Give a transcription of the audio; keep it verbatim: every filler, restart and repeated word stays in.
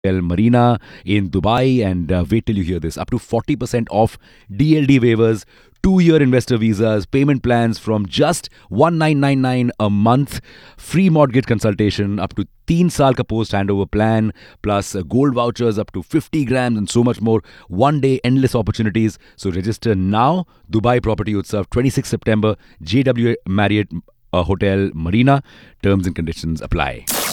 Hotel Marina in Dubai. And uh, wait till you hear this, up to forty percent off D L D waivers, two year investor visas, payment plans from just one thousand nine hundred ninety-nine a month, free mortgage consultation, up to तीन साल का post handover plan, plus uh, gold vouchers up to fifty grams and so much more. One day, endless opportunities. So register now. Dubai Property Utsav, twenty-sixth September, J W Marriott uh, Hotel Marina. Terms and conditions apply.